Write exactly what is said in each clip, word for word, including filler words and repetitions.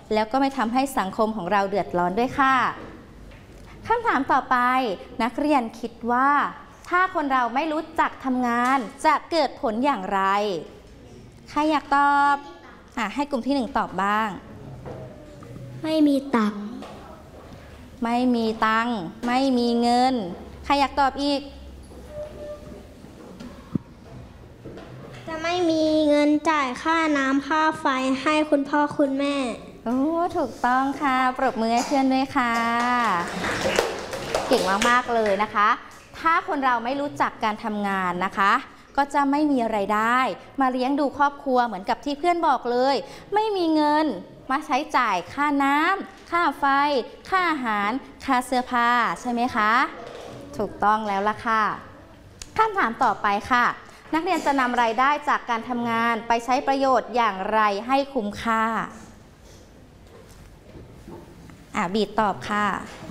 แล้วก็ไม่ทำให้สังคมของเราเดือดร้อนด้วยค่ะคำถามต่อไปนักเรียนคิดว่าถ้าคนเราไม่รู้จักทำงานจะเกิดผลอย่างไรใครอยากตอบอ่ะให้กลุ่มที่หนึ่งตอบบ้างไม่มีตังค์ไม่มีตังค์ไม่มีเงินใครอยากตอบอีกจะไม่มีเงินจ่ายค่าน้ำค่าไฟให้คุณพ่อคุณแม่โอ้ถูกต้องค่ะปรบมือให้เพื่อนด้วยค่ะเก่งมากๆเลยนะคะถ้าคนเราไม่รู้จักการทำงานนะคะก็จะไม่มีไรายได้มาเลี้ยงดูครอบครัวเหมือนกับที่เพื่อนบอกเลยไม่มีเงินมาใช้จ่ายค่าน้ำค่าไฟค่าอาหารค่าเสื้อผ้าใช่ไหมคะถูกต้องแล้วล่ะค่ะคำถามต่อไปค่ะนักเรียนจะนำรายได้จากการทำงานไปใช้ประโยชน์อย่างไรให้คุ้มค่าอ่ะบีดตอบค่ะ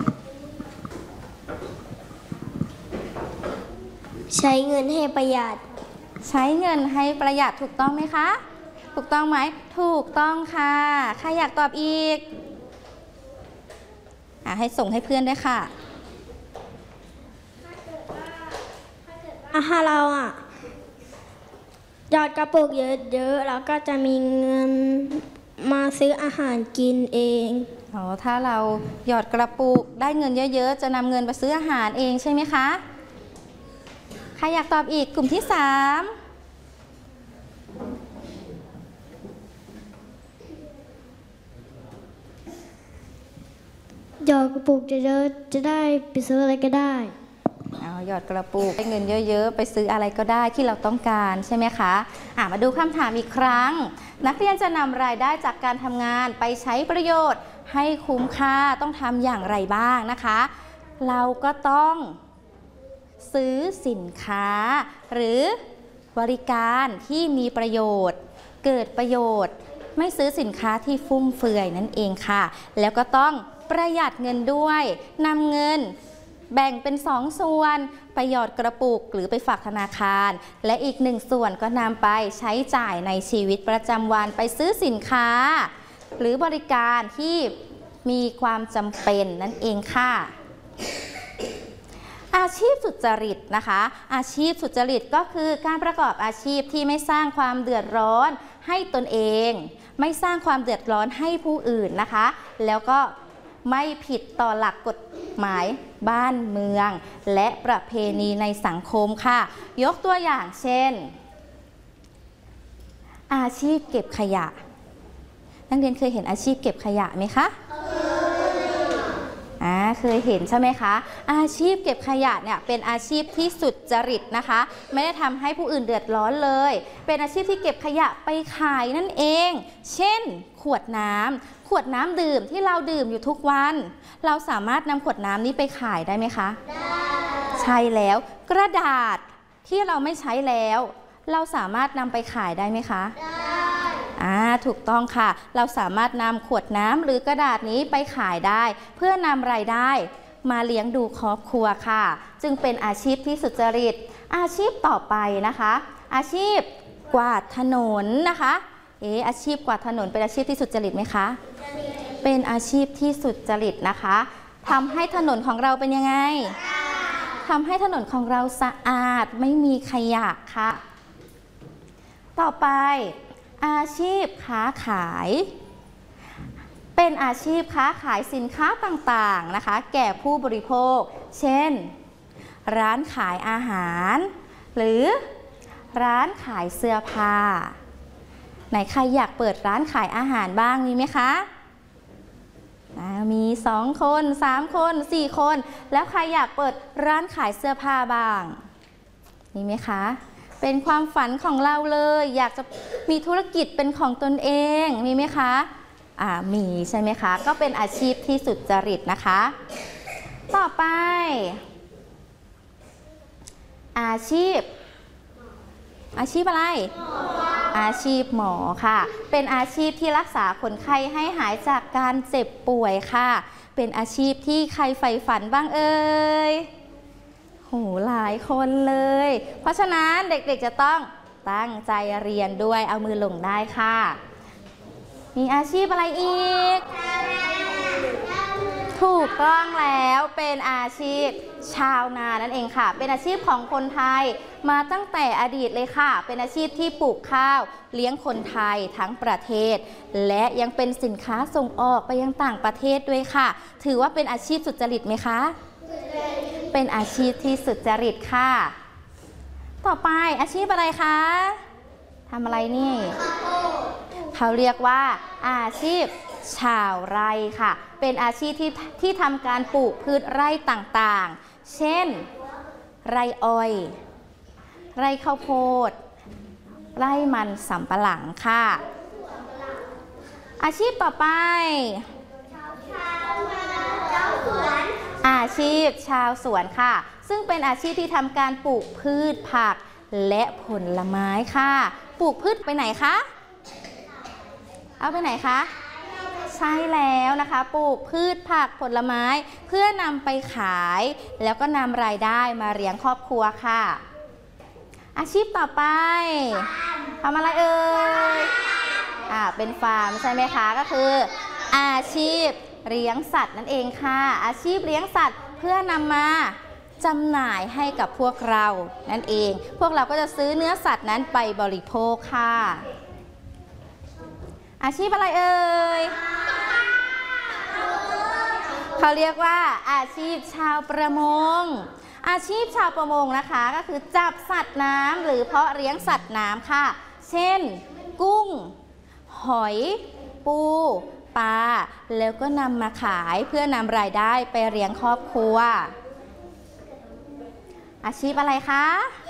ใช้เงินให้ประหยัดใช้เงินให้ประหยัดถูกต้องไหมคะถูกต้องไหมถูกต้องค่ะใครอยากตอบอีกอ่ะให้ส่งให้เพื่อนด้วยค่ะถ้าเราอ่ะหยอดกระปุกเยอะๆแล้วก็จะมีเงินมาซื้ออาหารกินเองอ๋อถ้าเราหยอดกระปุกได้เงินเยอะๆจะนำเงินไปซื้ออาหารเองใช่ไหมคะใครอยากตอบอีกกลุ่มที่สามหยอดกระปุกเยอะๆจะได้ไปซื้ออะไรก็ได้เอาหยอดกระปุกได้เงินเยอะๆไปซื้ออะไรก็ได้ที่เราต้องการใช่ไหมคะอ่ะมาดูคำถามอีกครั้งนักเรียนจะนำรายได้จากการทำงานไปใช้ประโยชน์ให้คุ้มค่าต้องทำอย่างไรบ้างนะคะเราก็ต้องซื้อสินค้าหรือบริการที่มีประโยชน์เกิดประโยชน์ไม่ซื้อสินค้าที่ฟุ่มเฟือยนั่นเองค่ะแล้วก็ต้องประหยัดเงินด้วยนำเงินแบ่งเป็นสองส่วนไปหยอดกระปุกหรือไปฝากธนาคารและอีกหนึ่งส่วนก็นำไปใช้จ่ายในชีวิตประจำวันไปซื้อสินค้าหรือบริการที่มีความจำเป็นนั่นเองค่ะอาชีพสุจริตนะคะอาชีพสุจริตก็คือการประกอบอาชีพที่ไม่สร้างความเดือดร้อนให้ตนเองไม่สร้างความเดือดร้อนให้ผู้อื่นนะคะแล้วก็ไม่ผิดต่อหลักกฎหมายบ้านเมืองและประเพณีในสังคมค่ะยกตัวอย่างเช่นอาชีพเก็บขยะนักเรียนเคยเห็นอาชีพเก็บขยะไหมคะอ่าเคยเห็นใช่ไหมคะอาชีพเก็บขยะเนี่ยเป็นอาชีพที่สุจริตนะคะไม่ได้ทำให้ผู้อื่นเดือดร้อนเลยเป็นอาชีพที่เก็บขยะไปขายนั่นเองเช่นขวดน้ำขวดน้ำดื่มที่เราดื่มอยู่ทุกวันเราสามารถนำขวดน้ำนี้ไปขายได้ไหมคะได้ใช่แล้วกระดาษที่เราไม่ใช้แล้วเราสามารถนำไปขายได้ไหมคะได้อ่าถูกต้องค่ะเราสามารถนำขวดน้ำหรือกระดาษนี้ไปขายได้เพื่อนำรายได้มาเลี้ยงดูครอบครัวค่ะจึงเป็นอาชีพที่สุจริตอาชีพต่อไปนะคะอาชีพกวาดถนนนะคะเอออาชีพกวาดถนนเป็นอาชีพที่สุจริตไหมคะเป็นอาชีพที่สุจริตนะคะทำให้ถนนของเราเป็นยังไงทำให้ถนนของเราสะอาดไม่มีขยะค่ะต่อไปอาชีพค้าขายเป็นอาชีพค้าขายสินค้าต่างๆนะคะแก่ผู้บริโภคเช่นร้านขายอาหารหรือร้านขายเสื้อผ้าไหนใครอยากเปิดร้านขายอาหารบ้างมีไหมคะมีสองคนสามคนสี่คนแล้วใครอยากเปิดร้านขายเสื้อผ้าบ้างมีไหมคะเป็นความฝันของเราเลยอยากจะมีธุรกิจเป็นของตนเองมีไหมคะอ่ามีใช่ไหมคะก็เป็นอาชีพที่สุจริตนะคะต่อไปอาชีพอาชีพอะไรอาชีพหมอค่ะเป็นอาชีพที่รักษาคนไข้ให้หายจากการเจ็บป่วยค่ะเป็นอาชีพที่ใครใฝ่ฝันบ้างเอ่ยโหหลายคนเลยเพราะฉะนั้นเด็กๆจะต้องตั้งใจเรียนด้วยเอามือลงได้ค่ะมีอาชีพอะไรอีกถูกต้องแล้วเป็นอาชีพชาวนานั่นเองค่ะเป็นอาชีพของคนไทยมาตั้งแต่อดีตเลยค่ะเป็นอาชีพที่ปลูกข้าวเลี้ยงคนไทยทั้งประเทศและยังเป็นสินค้าส่งออกไปยังต่างประเทศด้วยค่ะถือว่าเป็นอาชีพสุจริตไหมคะเป็นอาชีพที่สุจริตค่ะต่อไปอาชีพอะไรคะทำอะไรนี่เขาเรียกว่าอาชีพชาวไร่ค่ะเป็นอาชีพที่ที่ทำการปลูกพืชไร่ต่างๆเช่นไร่อ้อยไร่ข้าวโพดไร่มันสำปะหลังค่ะอาชีพต่อไปอาชีพชาวสวนค่ะซึ่งเป็นอาชีพที่ทำการปลูกพืชผักและผลไม้ค่ะปลูกพืชไปไหนคะเอาไปไหนคะใช่แล้วนะคะปลูกพืชผักผลไม้เพื่อนำไปขายแล้วก็นำรายได้มาเลี้ยงครอบครัวค่ะอาชีพต่อไปทำอะไรเอ่ยอ่าเป็นฟาร์มใช่ไหมคะก็คืออาชีพเลี้ยงสัตว์นั่นเองค่ะอาชีพเลี้ยงสัตว์เพื่อนำมาจำหน่ายให้กับพวกเรานั่นเองพวกเราก็จะซื้อเนื้อสัตว์นั้นไปบริโภคค่ะอาชีพอะไรเอ่ยเขาเรียกว่าอาชีพชาวประมงอาชีพชาวประมงนะคะก็คือจับสัตว์น้ำหรือเพาะเลี้ยงสัตว์น้ำค่ะเช่นกุ้งหอยปูปลาแล้วก็นำมาขายเพื่อนำรายได้ไปเลี้ยงครอบครัวอาชีพอะไรคะ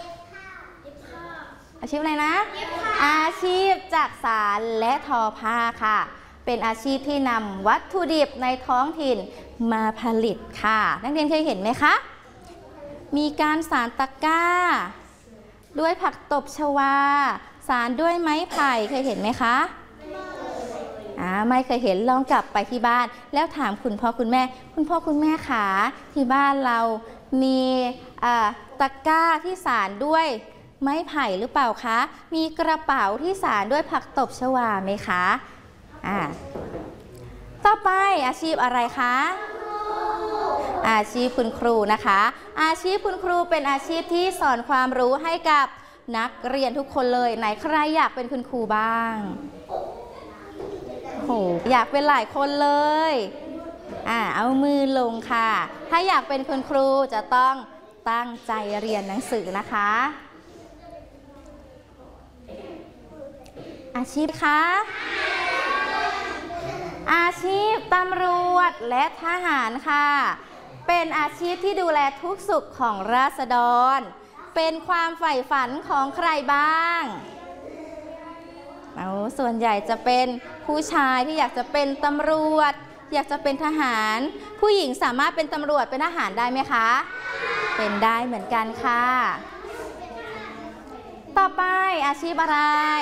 อาชีพอะไรนะอาชีพจักสานและทอผ้าค่ะเป็นอาชีพที่นำวัตถุดิบในท้องถิ่นมาผลิตค่ะนักเรียนเคยเห็นไหมคะมีการสานตะกร้าด้วยผักตบชวาสานด้วยไม้ไผ่เคยเห็นไหมคะอ่าไม่เคยเห็นลองกลับไปที่บ้านแล้วถามคุณพ่อคุณแม่คุณพ่อคุณแม่ขาที่บ้านเรามีตะกร้าที่สานด้วยไม้ไผ่หรือเปล่าคะมีกระเป๋าที่สานด้วยผักตบชวาไหมคะอ่าต่อไปอาชีพอะไรคะอาชีพคุณครูนะคะอาชีพคุณครูเป็นอาชีพที่สอนความรู้ให้กับนักเรียนทุกคนเลยไหนใครอยากเป็นคุณครูบ้างโหอยากเป็นหลายคนเลยอ่าเอามือลงค่ะถ้าอยากเป็นคุณครูจะต้องตั้งใจเรียนหนังสือนะคะอาชีพคะอาชีพตำรวจและทหารค่ะเป็นอาชีพที่ดูแลทุกสุขของราษฎรเป็นความใฝ่ฝันของใครบ้างเอาส่วนใหญ่จะเป็นผู้ชายที่อยากจะเป็นตำรวจอยากจะเป็นทหารผู้หญิงสามารถเป็นตำรวจเป็นทหารได้ไหมคะเป็นได้เหมือนกันค่ะต่อไปอาชีพอะไร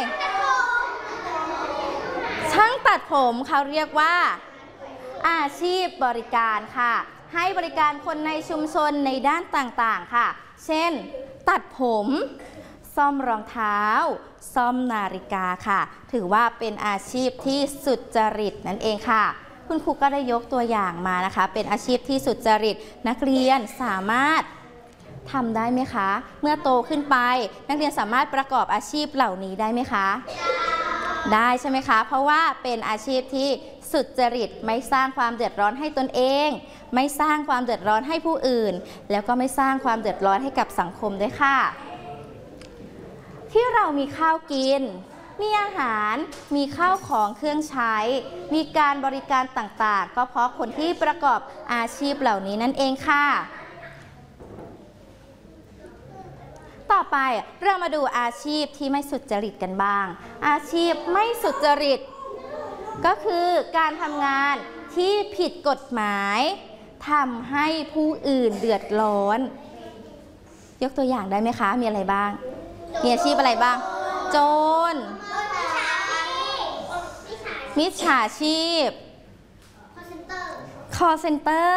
ช่างตัดผมเขาเรียกว่าอาชีพบริการค่ะให้บริการคนในชุมชนในด้านต่างๆค่ะเช่นตัดผมซ่อมรองเท้าซ่อมนาฬิกาค่ะถือว่าเป็นอาชีพที่สุจริตนั่นเองค่ะคุณครูก็ได้ยกตัวอย่างมานะคะเป็นอาชีพที่สุจริตนักเรียนสามารถทำได้ไหมคะเมื่อโตขึ้นไปนักเรียนสามารถประกอบอาชีพเหล่านี้ได้ไหมคะได้ใช่ไหมคะเพราะว่าเป็นอาชีพที่สุจริตไม่สร้างความเดือดร้อนให้ตนเองไม่สร้างความเดือดร้อนให้ผู้อื่นแล้วก็ไม่สร้างความเดือดร้อนให้กับสังคมด้วยค่ะที่เรามีข้าวกินมีอาหารมีข้าวของเครื่องใช้มีการบริการต่างๆก็เพราะคนที่ประกอบอาชีพเหล่านี้นั่นเองค่ะต่อไปเรามาดูอาชีพที่ไม่สุจริตกันบ้างอาชีพไม่สุจริตก็คือการทำงานที่ผิดกฎหมายทำให้ผู้อื่นเดือดร้อนยกตัวอย่างได้ไหมคะมีอะไรบ้างมีอาชีพอะไรบ้างโจรมิจฉาชีพ call center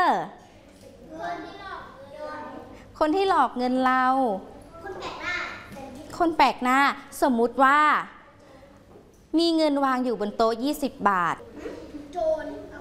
คนที่หลอกเงินเราคนแปลกหน้าสมมุติว่ามีเงินวางอยู่บนโต๊ะยี่สิบบาท